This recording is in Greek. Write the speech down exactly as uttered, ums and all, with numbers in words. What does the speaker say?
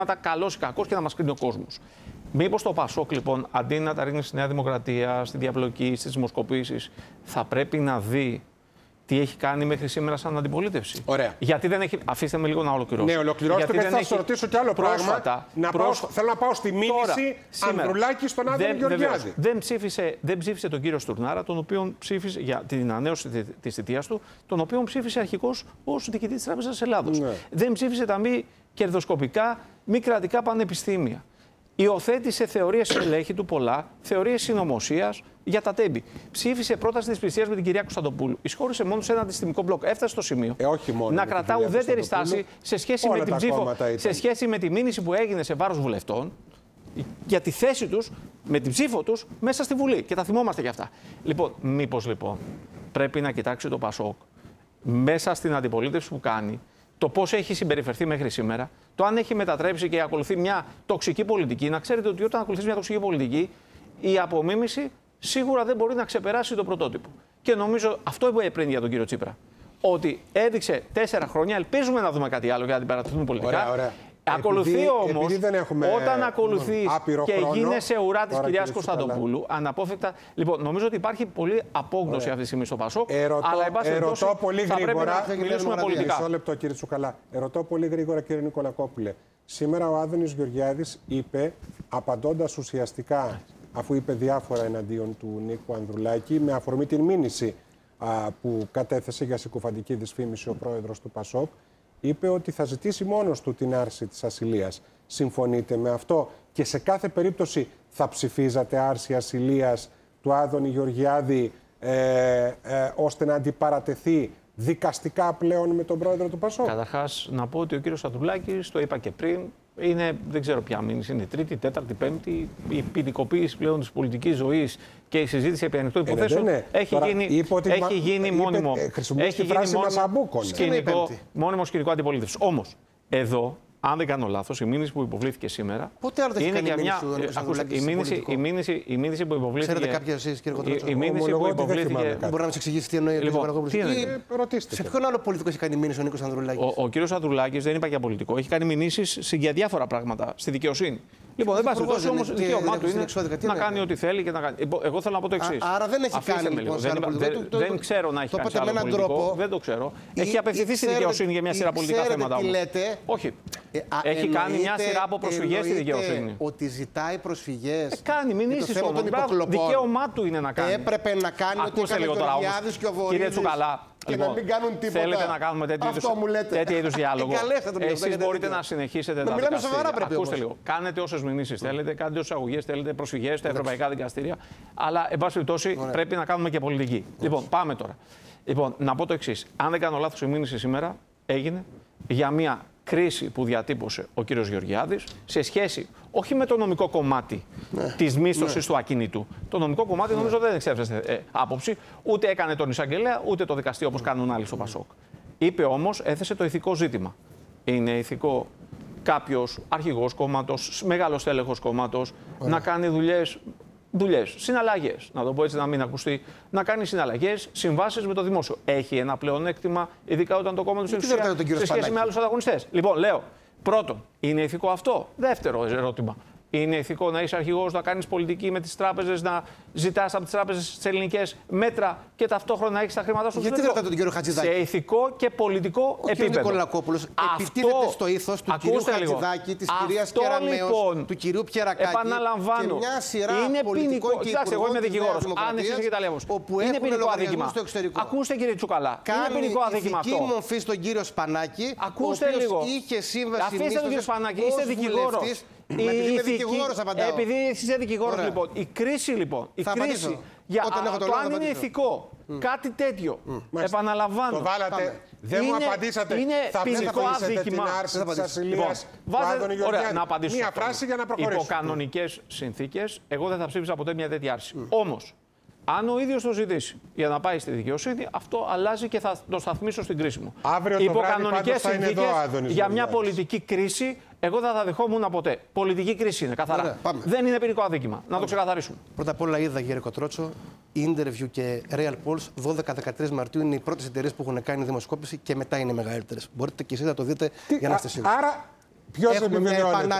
καλός ή κακός και να μας κρίνει ο κόσμος. Μήπως το Πασόκ, λοιπόν, αντί να τα ρίχνει στη Νέα Δημοκρατία, στη διαπλοκή, στις δημοσκοπήσεις, θα πρέπει να δει τι έχει κάνει μέχρι σήμερα σαν αντιπολίτευση. Ωραία. Γιατί δεν έχει. Αφήστε με λίγο να ολοκληρώσω. Ναι, ολοκληρώστε. Γιατί δεν θα έχει... σα ρωτήσω κι άλλο πρόσφατα, πράγμα. Να πρόσφατα... πάω, θέλω να πάω στη μήνυση Ανδρουλάκη στον Άδωνη Γεωργιάδη. Δεν ψήφισε, δεν ψήφισε τον κύριο Στουρνάρα, τον οποίο ψήφισε για την ανανέωση τη θητείας του, τον οποίο ψήφισε αρχικώς ως διοικητή της Τράπεζας της Ελλάδος. Ναι. Δεν ψήφισε τα μη κερδοσκοπικά, μη κρατικά πανεπιστήμια. Υιοθέτησε θεωρίες ελέγχη του πολλά, θεωρίες συνωμοσίας για τα τέμπη. Ψήφισε πρόταση της πλησίας με την κυρία Κωνσταντοπούλου. Εισχώρησε μόνο σε ένα αντιστημικό μπλοκ. Έφτασε στο σημείο ε, όχι μόνο να κρατά ουδέτερη στάση σε σχέση, με την ψήφο, σε σχέση με τη μήνυση που έγινε σε βάρος βουλευτών για τη θέση τους, με την ψήφο τους μέσα στη Βουλή. Και τα θυμόμαστε κι αυτά. Λοιπόν, μήπως λοιπόν πρέπει να κοιτάξει το Πασόκ μέσα στην αντιπολίτευση που κάνει, το πώς έχει συμπεριφερθεί μέχρι σήμερα, το αν έχει μετατρέψει και ακολουθεί μια τοξική πολιτική. Να ξέρετε ότι όταν ακολουθεί μια τοξική πολιτική, η απομίμηση σίγουρα δεν μπορεί να ξεπεράσει το πρωτότυπο. Και νομίζω αυτό που έπρεπε για τον κύριο Τσίπρα. Ότι έδειξε τέσσερα χρόνια, ελπίζουμε να δούμε κάτι άλλο για να την παρατηθούμε πολιτικά. Ωραία, ωραία. Ακολουθεί όμως, όταν ακολουθείς και χρόνο, γίνεσαι ουρά της κυρίας Κωνσταντοπούλου, αναπόφευκτα. Λοιπόν, νομίζω ότι υπάρχει πολλή απόγνωση Ωραία. αυτή τη στιγμή στο Πασόκ. Ερωτώ, αλλά εν πάση περιπτώσει πολύ θα γρήγορα. πρέπει να μιλήσουμε πολιτικά. Μισό λεπτό, κύριε Τσουκαλά. Ερωτώ πολύ γρήγορα, κύριε Νικολακόπουλε. Σήμερα ο Άδωνης Γεωργιάδης είπε, απαντώντας ουσιαστικά, αφού είπε διάφορα εναντίον του Νίκου Ανδρουλάκη, με αφορμή την μήνυση α, που κατέθεσε για συκοφαντική δυσφήμιση ο πρόεδρος του Πασόκ, είπε ότι θα ζητήσει μόνος του την άρση της ασυλίας. Συμφωνείτε με αυτό? Και σε κάθε περίπτωση θα ψηφίζατε άρση ασυλίας του Άδωνη Γεωργιάδη ε, ε, ώστε να αντιπαρατεθεί δικαστικά πλέον με τον πρόεδρο του Πασόκ? Καταρχάς, να πω ότι ο κύριος Ανδρουλάκης, το είπα και πριν, είναι, δεν ξέρω ποια μήνυση, είναι τρίτη, τέταρτη, πέμπτη. Η ποινικοποίηση πλέον της πολιτικής ζωής και η συζήτηση επί ανοιχτών υποθέσεων ε, έχει, γίνει, έχει γίνει είπε, μόνιμο, είπε, έχει γίνει μόνιμο σκηνικό, μόνιμο σκηνικό αντιπολίτευση. Όμως, εδώ, αν δεν κάνω λάθος, η μήνυση που υποβλήθηκε σήμερα. Πότε άλλο δεν έχει κάνει μια. Η μήνυση, η μήνυση που υποβλήθηκε. Ξέρετε κάποια εσείς, κύριε Κοντρότσο? Η μήνυση που υποβλήθηκε. Μπορεί να μας εξηγήσει τι εννοεί ο κ. Βαρακόπουλος? Σε ποιον άλλο πολιτικό έχει κάνει μήνυση ο Νίκος Ανδρουλάκης? Ο, ο κ. Ανδρουλάκης δεν είπα για πολιτικό. Έχει κάνει μηνύσεις για διάφορα πράγματα στη δικαιοσύνη. Λοιπόν, δεν πάση τόσο όμως δικαίωμά του είναι να κάνει ό,τι θέλει και να κάνει. Εγώ θέλω να πω το εξής. Άρα δεν έχει κάνει λοιπόν. Δεν ξέρω να έχει κάνει άλλο πολιτικό. Δεν το ξέρω. Έχει απευθυνθεί στη δικαιοσύνη για μια σειρά πολιτικά θέματα. Όχι. Έχει κάνει μια σειρά από προσφυγές στη δικαιοσύνη. Ότι ζητάει προσφυγές. Κάνει μηνύσεις όμως. Δικαίωμά του είναι να κάνει. Έπρεπε να κάνει ό,τι έκανε ο Γεωργιάδης και ο Βορύδης. Κύριε Τσουκαλά. Και λοιπόν, να μην κάνουν τίποτα. Θέλετε να κάνουμε τέτοιο είδους διάλογο? Εσείς μπορείτε να συνεχίσετε τα δικαστήρια. Ακούστε λίγο. Κάνετε όσες μηνύσεις θέλετε, κάνετε όσες αγωγές θέλετε, προσφυγές στα ευρωπαϊκά δικαστήρια. Αλλά, εν πάση περιπτώσει, πρέπει να κάνουμε και πολιτική. Λοιπόν, πάμε τώρα. Λοιπόν, να πω το εξής. Αν δεν κάνω λάθος, η μήνυση σήμερα έγινε για μια κρίση που διατύπωσε ο κύριος Γεωργιάδης σε σχέση όχι με το νομικό κομμάτι ναι. της μίσθωσης ναι. του ακινήτου. Το νομικό κομμάτι ναι. νομίζω δεν εξέφρασε ε, άποψη, ούτε έκανε τον εισαγγελέα, ούτε το δικαστή όπως κάνουν άλλοι στο Πασόκ. Είπε όμως, έθεσε το ηθικό ζήτημα. Είναι ηθικό κάποιος αρχηγός κόμματος, μεγάλος τέλεχος κόμματος, να κάνει δουλειές. Δουλειές, συναλλαγές, να το πω έτσι να μην ακουστεί, να κάνει συναλλαγές, συμβάσεις με το δημόσιο. Έχει ένα πλεονέκτημα, ειδικά όταν το κόμμα του είναι σε σχέση με άλλους ανταγωνιστές. Λοιπόν, λέω, πρώτον, είναι ηθικό αυτό? Δεύτερο ερώτημα. Είναι ηθικό να είσαι αρχηγός, να κάνεις πολιτική με τις τράπεζες, να ζητάς από τις τράπεζες τις ελληνικές μέτρα και ταυτόχρονα να έχεις τα χρήματά σου? Γιατί ρωτάτε τον κύριο Χατζηδάκη? Σε ηθικό και πολιτικό ο επίπεδο. Ο κ. Νικολακόπουλος επιτίθεται στο ήθος του κυρίου Χατζηδάκη, της κυρίας Κεραμέως, λοιπόν, του κυρίου Πιερακάκη. Επαναλαμβάνω, και μια σειρά είναι πολιτικών και κοιτάξτε, εγώ είμαι δικηγόρος. Αν εσείς έχετε αλλιώς. Είναι ποινικό αδίκημα. Ακούστε, κύριε Τσουκαλά. Είναι ποινικό αδίκημα αυτό. Κάνει μορφή στον κύριο Σπανάκη. Ακούστε λίγο. Είχε σύμβαση. Αφήστε τον κύριο Σπανάκη, είστε δικηγόρος. Η είμαι δικηγόρος, απαντάω. Επειδή είσαι δικηγόρος, λοιπόν, η κρίση, λοιπόν, η θα κρίση για Όταν α, το, το αν είναι ηθικό, mm. κάτι τέτοιο, mm. επαναλαμβάνω. Το βάλατε, δεν είναι, μου απαντήσατε. Είναι θα ποινικό αδίκημα. Την άρση της ασυλίας του Άδωνη Γεωργιάδη. Να απαντήσω. Μία φράση για να προχωρήσουμε. Υπό κανονικές συνθήκες, εγώ δεν θα ψήφισα ποτέ μια τέτοια άρση. Mm. Όμως, αν ο ίδιος το ζητήσει για να πάει στη δικαιοσύνη, αυτό αλλάζει και θα το σταθμίσω στην κρίση μου. Υπό κανονικές συνθήκες, για μια πολιτική κρίση, εγώ δεν θα δεχόμουν ποτέ. Πολιτική κρίση είναι, καθαρά. Ωραία, δεν είναι ποινικό αδίκημα. Πάμε. Να το ξεκαθαρίσουμε. Πρώτα απ' όλα, είδα, κύριε Κοντρότσο, Interview και Real Polls δώδεκα με δεκατρείς Μαρτίου είναι οι πρώτες εταιρείες που έχουν κάνει δημοσκόπηση και μετά είναι οι μεγαλύτερες. Μπορείτε και εσείς να το δείτε Τι, για να είστε σίγουροι. Άρα, Ποιος επιβεβαιώνεται?